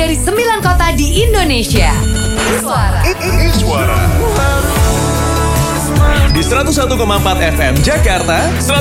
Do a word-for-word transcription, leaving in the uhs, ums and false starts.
dari sembilan kota di Indonesia. Iswara. Iswara. Di seratus satu koma empat F M Jakarta, seratus